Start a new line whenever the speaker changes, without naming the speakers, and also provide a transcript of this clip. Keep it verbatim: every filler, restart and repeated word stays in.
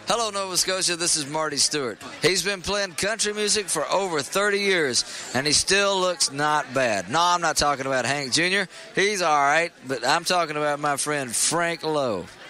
Hello, Nova Scotia. This is Marty Stewart. He's been playing country music for over thirty years, and he still looks not bad. No, I'm not talking about Hank Junior He's all right, but I'm talking about my friend Frank Lowe.